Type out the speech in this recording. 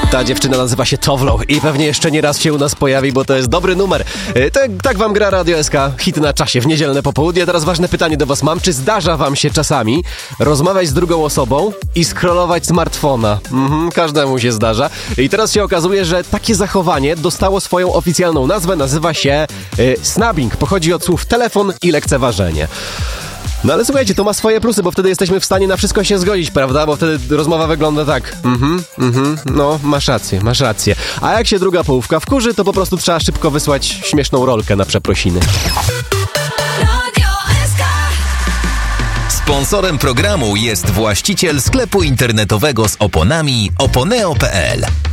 Ta dziewczyna nazywa się Towlow i pewnie jeszcze nie raz się u nas pojawi, bo to jest dobry numer. Tak wam gra Radio SK, hit na czasie w niedzielne popołudnie. Teraz ważne pytanie do was mam. Czy zdarza wam się czasami rozmawiać z drugą osobą i scrollować smartfona? Każdemu się zdarza. I teraz się okazuje, że takie zachowanie dostało swoją oficjalną nazwę. Nazywa się snubbing. Pochodzi od słów telefon i lekceważenie. No ale słuchajcie, to ma swoje plusy, bo wtedy jesteśmy w stanie na wszystko się zgodzić, prawda? Bo wtedy rozmowa wygląda tak. No, masz rację. A jak się druga połówka wkurzy, to po prostu trzeba szybko wysłać śmieszną rolkę na przeprosiny. Sponsorem programu jest właściciel sklepu internetowego z oponami oponeo.pl.